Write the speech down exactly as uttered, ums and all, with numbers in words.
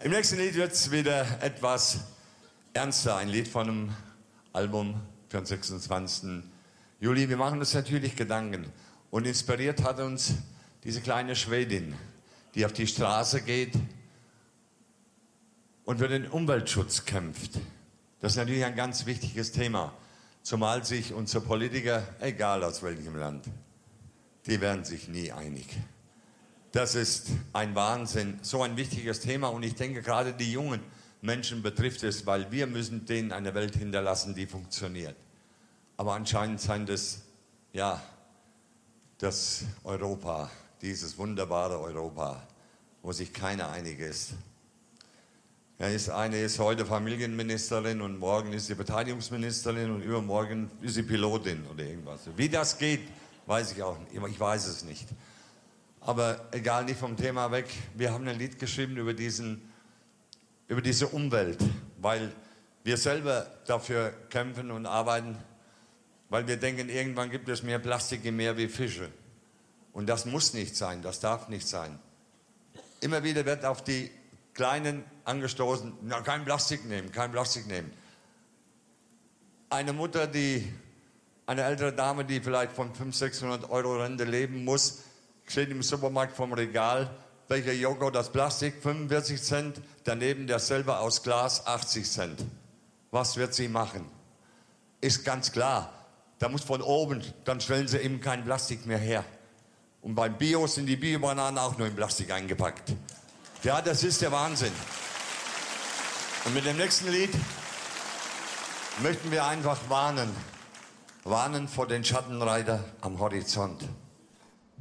Im nächsten Lied wird es wieder etwas ernster. Ein Lied von einem Album für den sechsundzwanzigsten Juli. Wir machen uns natürlich Gedanken. Und inspiriert hat uns diese kleine Schwedin, die auf die Straße geht und für den Umweltschutz kämpft. Das ist natürlich ein ganz wichtiges Thema. Zumal sich unsere Politiker, egal aus welchem Land, die werden sich nie einig. Das ist ein Wahnsinn, so ein wichtiges Thema. Und ich denke, gerade die jungen Menschen betrifft es, weil wir müssen denen eine Welt hinterlassen, die funktioniert. Aber anscheinend scheint es, ja, das Europa, dieses wunderbare Europa, wo sich keiner einig ist. Ja, ist eine ist heute Familienministerin und morgen ist sie Verteidigungsministerin und übermorgen ist sie Pilotin oder irgendwas. Wie das geht, weiß ich auch nicht. Ich weiß es nicht. Aber egal, nicht vom Thema weg. Wir haben ein Lied geschrieben über, diesen, über diese Umwelt, weil wir selber dafür kämpfen und arbeiten, weil wir denken, irgendwann gibt es mehr Plastik im Meer wie Fische. Und das muss nicht sein, das darf nicht sein. Immer wieder wird auf die Kleinen angestoßen, na, kein Plastik nehmen, kein Plastik nehmen. Eine Mutter, die, eine ältere Dame, die vielleicht von fünfhundert, sechshundert Euro Rente leben muss, steht im Supermarkt vom Regal, welcher Joghurt aus Plastik, fünfundvierzig Cent, daneben derselbe aus Glas, achtzig Cent. Was wird sie machen? Ist ganz klar, da muss von oben, dann stellen sie eben kein Plastik mehr her. Und beim Bio sind die Bio-Bananen auch nur in Plastik eingepackt. Ja, das ist der Wahnsinn. Und mit dem nächsten Lied möchten wir einfach warnen. Warnen vor den Schattenreiter am Horizont.